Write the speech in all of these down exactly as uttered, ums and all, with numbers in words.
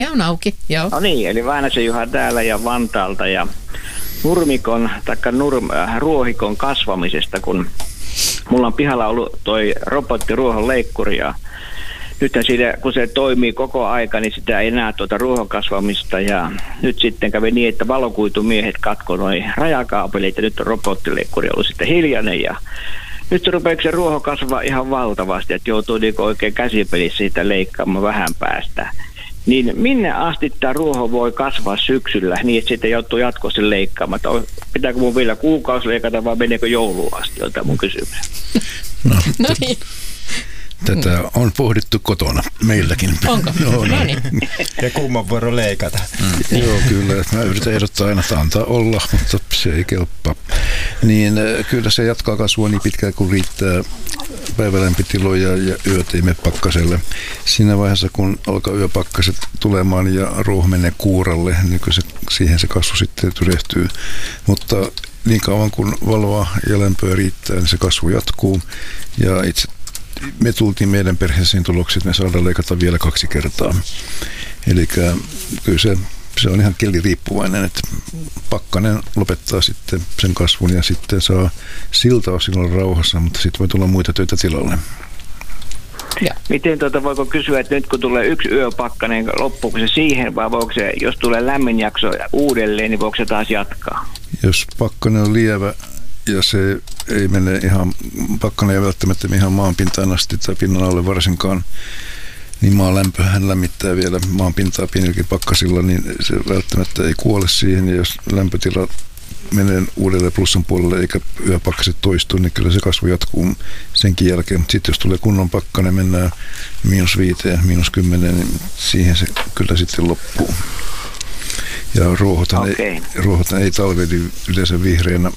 Ja on auki, joo. No niin, eli Väinäsen Juha täällä ja Vantaalta ja nurmikon, taikka nurm, äh, ruohikon kasvamisesta, kun mulla on pihalla ollut toi robottiruohon leikkuri ja nythän siitä, kun se toimii koko aika, niin sitä ei näe tuota ruohon kasvamista ja nyt sitten kävi niin, että valokuitumiehet katkoi noi rajakaapelit ja nyt on robottileikkuri ollut sitten hiljainen ja nyt se rupeaa se ruoho kasvaa ihan valtavasti, että joutuu niin oikein käsipelissä siitä leikkaamaan vähän päästä. Niin minne asti tämä ruoho voi kasvaa syksyllä niin, että sitten joutuu jatkossa leikkaamaan? Pitääkö mun vielä kuukausi leikata vai meneekö jouluun asti, on tämä mun kysymys. No, No niin. Tätä on pohdittu kotona meilläkin. Onko? No, no. No niin. Ja kumman vuoro leikata. Mm. Joo, kyllä. Mä yritän ehdottaa aina, että antaa olla, mutta se ei kelpaa. Niin kyllä se jatkaa kasvua niin pitkään, kun riittää päivälämpötiloja ja yöt ei mene pakkaselle. Siinä vaiheessa, kun alkaa yöpakkaset tulemaan ja ruoho menee kuuralle, niin kyllä se, siihen se kasvu sitten tyrehtyy. Mutta niin kauan kun valoa ja lämpöä riittää, niin se kasvu jatkuu. Ja itse me tultiin meidän perheeseen tuloksi, että me saadaan leikata vielä kaksi kertaa. Eli kyllä se, se on ihan keliriippuvainen, että pakkanen lopettaa sitten sen kasvun ja sitten saa siltä osin olla rauhassa, mutta sitten voi tulla muita töitä tilalle. Ja. Miten tuota, voiko kysyä, että nyt kun tulee yksi yöpakkanen, loppuuko se siihen vai voiko se, jos tulee lämmin jakso uudelleen, niin voiko se taas jatkaa? Jos pakkanen on lievä ja se ei mene ihan, pakkanen ei välttämättä ihan maanpintaan asti tai pinnan alle varsinkaan, niin maan lämpöhän lämmittää vielä maan pintaa pienilläkin pakkasilla, niin se välttämättä ei kuole siihen. Ja jos lämpötila menee uudelleen plussan puolelle eikä yöpakkaset toistu, niin kyllä se kasvu jatkuu senkin jälkeen. Mutta sitten jos tulee kunnon pakkanen, mennään miinus viiteen, miinus kymmeneen, niin siihen se kyllä sitten loppuu. Ja ruohothan, okay. ei, ruohothan ei talveli yleensä vihreänä.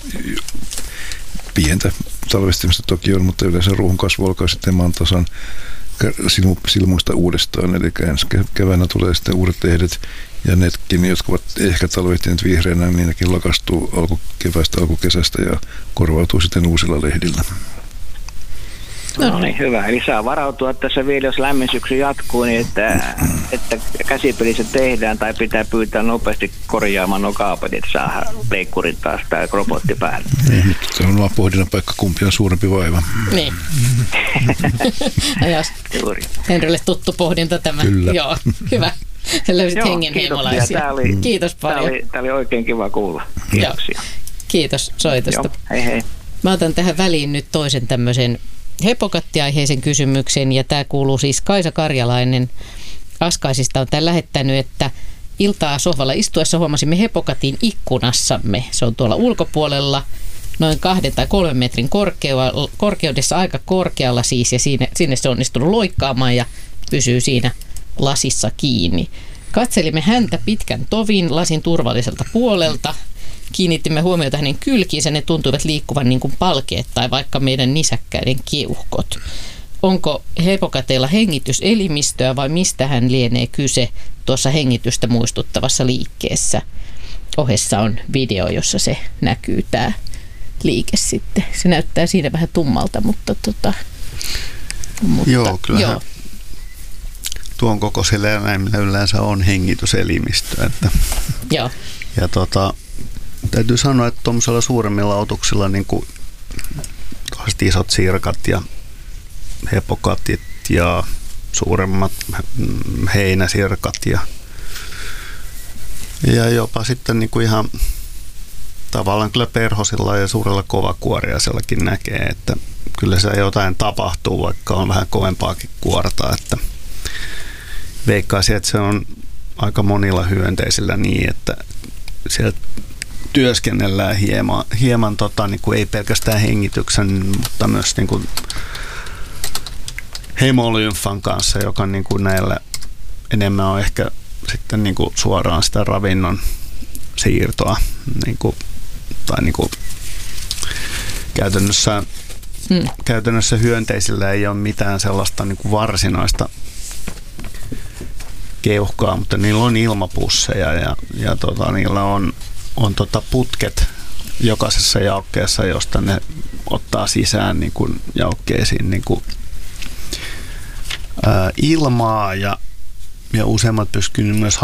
Pientä talvestimista toki on, mutta yleensä ruohon kasvu alkaa sitten maan tasan silmuista uudestaan, eli ensi keväänä tulee sitten uudet lehdet, ja nekin, jotka ovat ehkä talvehtineet vihreänä, niin nekin lakastuu alkukeväästä, alkukesästä ja korvautuu sitten uusilla lehdillä. No niin, hyvä. Eli saa varautua tässä vielä, jos lämmin syksy jatkuu, niin että, että käsipelissä tehdään tai pitää pyytää nopeasti korjaamaan nuo kaapelit, että saa leikkurin taas tai robotti päälle. Niin, se on vaan pohdinnan paikka, kumpi on suurempi vaiva. Niin. Ja Henrylle tuttu pohdinta tämä. Kyllä. Joo, hyvä. Löysit Joo, hengen heimolaisia. Tämä oli, Kiitos paljon. Tämä oli, tämä oli oikein kiva kuulla. Kiitoksia. Joo. Kiitos soitosta. Joo, hei hei. Mä otan tähän väliin nyt toisen tämmöisen hepokattiaiheisen kysymyksen, ja tämä kuuluu siis Kaisa Karjalainen Askaisista on tämän lähettänyt, että iltaa sohvalla istuessa huomasimme hepokatin ikkunassamme. Se on tuolla ulkopuolella noin kahden tai kolmen metrin korkeudessa, aika korkealla siis, ja siinä, sinne se on onnistunut loikkaamaan ja pysyy siinä lasissa kiinni. Katselimme häntä pitkän tovin lasin turvalliselta puolelta. Kiinnittimme huomiota hänen kylkiinsä, ne tuntuivat liikkuvan niin kuin palkeet tai vaikka meidän nisäkkäiden keuhkot. Onko hepokateilla hengityselimistöä vai mistä hän lienee kyse tuossa hengitystä muistuttavassa liikkeessä? Ohessa on video, jossa se näkyy tämä liike sitten. Se näyttää siinä vähän tummalta, mutta tota... Mutta, joo, kyllähän joo. Tuon kokoisilla eläimillä yleensä on hengityselimistö. Että joo. Ja tota... Täytyy sanoa, että tuollaisilla suuremmilla otuksilla niin kuin isot sirkat ja hepokatit ja suuremmat heinäsirkat ja, ja jopa sitten niin kuin ihan tavallaan kyllä perhosilla ja suurella kovakuoriaisellakin näkee, että kyllä se jotain tapahtuu, vaikka on vähän kovempaakin kuorta. Että veikkaisin, että se on aika monilla hyönteisillä niin, että sieltä työskennellään hieman, hieman tota, niin kuin ei pelkästään hengityksen, mutta myös niin kuin hemolymfan kanssa, joka niin kuin näillä enemmän on ehkä sitten niin kuin suoraan sitä ravinnon siirtoa. Niin kuin, tai niin kuin käytännössä, hmm. käytännössä hyönteisillä ei ole mitään sellaista niin kuin varsinaista keuhkaa, mutta niillä on ilmapusseja ja, ja tota, niillä on on tota putket jokaisessa jaokkeessa, josta ne ottaa sisään niin kuin jaokkeisiin niin kuin, ää, ilmaa ja ja useimmat pystyvät myös